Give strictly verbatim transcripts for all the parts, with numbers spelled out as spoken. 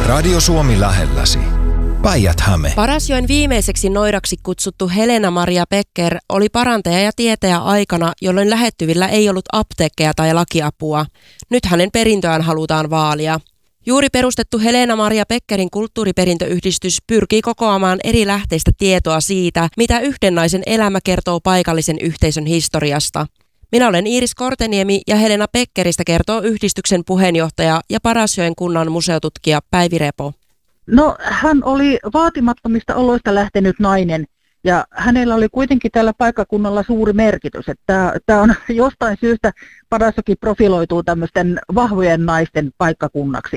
Radio Suomi lähelläsi. Päijät-Häme. Parasjoen viimeiseksi noidaksi kutsuttu Helena-Maria Becker oli parantaja ja tietäjä aikana, jolloin lähettyvillä ei ollut apteekkeja tai lakiapua. Nyt hänen perintöään halutaan vaalia. Juuri perustettu Helena-Maria Beckerin kulttuuriperintöyhdistys pyrkii kokoamaan eri lähteistä tietoa siitä, mitä yhden naisen elämä kertoo paikallisen yhteisön historiasta. Minä olen Iiris Korteniemi ja Helena Beckeristä kertoo yhdistyksen puheenjohtaja ja Parasjoen kunnan museotutkija Päivi Repo. No, hän oli vaatimattomista oloista lähtenyt nainen ja hänellä oli kuitenkin tällä paikkakunnalla suuri merkitys. Että tämä on jostain syystä Parasjoki profiloituu tämmöisten vahvojen naisten paikkakunnaksi.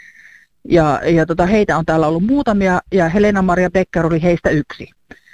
Ja, ja tota, heitä on täällä ollut muutamia ja Helena-Maria Becker oli heistä yksi.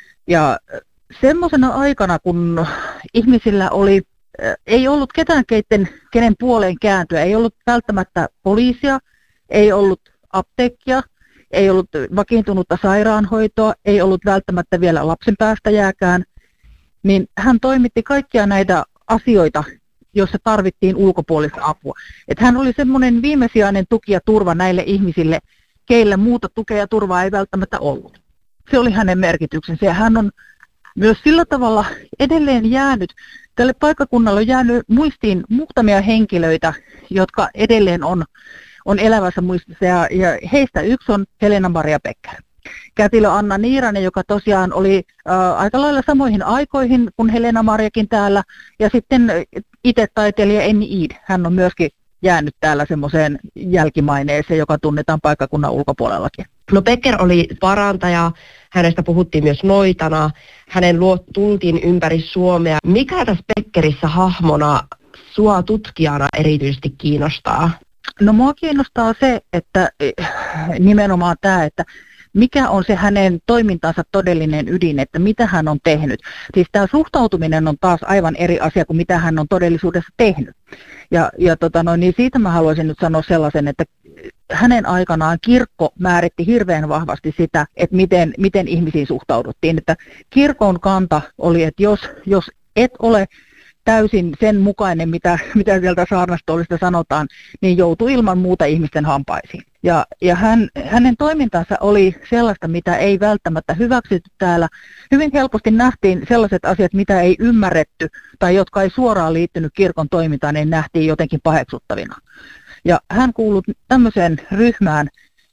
Ja semmoisena aikana, kun ihmisillä oli, ei ollut ketään keitten, kenen puoleen kääntyä, ei ollut välttämättä poliisia, ei ollut apteekkia, ei ollut vakiintunutta sairaanhoitoa, ei ollut välttämättä vielä lapsen päästäjääkään, niin hän toimitti kaikkia näitä asioita, joissa tarvittiin ulkopuolista apua. Että hän oli semmoinen viimesijainen tuki ja turva näille ihmisille, keillä muuta tukea ja turvaa ei välttämättä ollut. Se oli hänen merkityksensä ja hän on myös sillä tavalla edelleen jäänyt, tälle paikkakunnalle on jäänyt muistiin muutamia henkilöitä, jotka edelleen on, on elävässä muistissa ja, ja heistä yksi on Helena-Maria Becker. Kätilö Anna Niiranen, joka tosiaan oli ä, aika lailla samoihin aikoihin kuin Helena-Mariakin täällä ja sitten itse taiteilija Enni Iid, hän on myöskin jäänyt täällä semmoiseen jälkimaineeseen, joka tunnetaan paikkakunnan ulkopuolellakin. No Becker oli parantaja, hänestä puhuttiin myös noitana, hänen luot tultiin ympäri Suomea. Mikä tässä Beckerissä hahmona sua tutkijana erityisesti kiinnostaa? No mua kiinnostaa se, että nimenomaan tämä, että mikä on se hänen toimintansa todellinen ydin, että mitä hän on tehnyt. Siis tämä suhtautuminen on taas aivan eri asia kuin mitä hän on todellisuudessa tehnyt. Ja, ja tota noin, niin siitä mä haluaisin nyt sanoa sellaisen, että hänen aikanaan kirkko määritti hirveän vahvasti sitä, että miten, miten ihmisiin suhtauduttiin. Että kirkon kanta oli, että jos, jos et ole täysin sen mukainen, mitä, mitä sieltä saarnastollista sanotaan, niin joutuu ilman muuta ihmisten hampaisiin. Ja, ja hän, hänen toimintansa oli sellaista, mitä ei välttämättä hyväksytty täällä. Hyvin helposti nähtiin sellaiset asiat, mitä ei ymmärretty tai jotka ei suoraan liittynyt kirkon toimintaan, niin nähtiin jotenkin paheksuttavina. Ja hän kuului tämmöiseen ryhmään,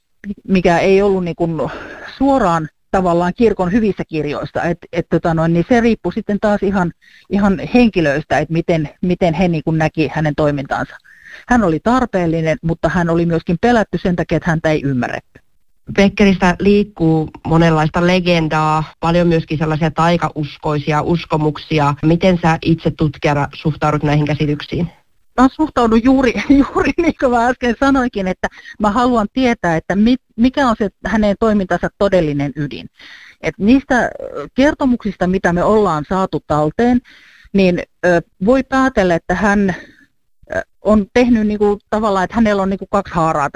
mikä ei ollut niin kuin suoraan tavallaan kirkon hyvissä kirjoissa, että et, tota noin, niin se riippui sitten taas ihan, ihan henkilöistä, että miten, miten he niin kuin näki hänen toimintaansa. Hän oli tarpeellinen, mutta hän oli myöskin pelätty sen takia, että häntä ei ymmärretty. Beckeristä liikkuu monenlaista legendaa, paljon myöskin sellaisia taikauskoisia uskomuksia. Miten sä itse tutkijana suhtaudut näihin käsityksiin? Mä suhtaudun juuri, juuri niin kuin mä äsken sanoinkin, että mä haluan tietää, että mit, mikä on se hänen toimintansa todellinen ydin. Et niistä kertomuksista, mitä me ollaan saatu talteen, niin ö, voi päätellä, että hän ö, on tehnyt niinku, tavallaan, että hänellä on niinku kaksi haaraa